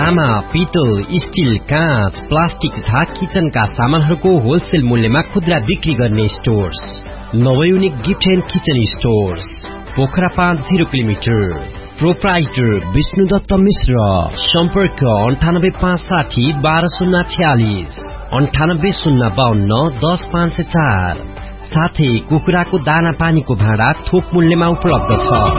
तामा, पितल, स्टील, काँच, प्लास्टिक तथा किचनका सामानहरूको होलसेल मूल्यमा खुद्रा बिक्री गर्ने stores नवयुनिक gift and kitchen stores, Pokhara 5 kilometre. Proprietor Vishnudutt मिश्र। सम्पर्क 98560 12046 98052 10504। साथै कुखुराको दाना पानीको भाँडा थोक मूल्यमा उपलब्ध छ।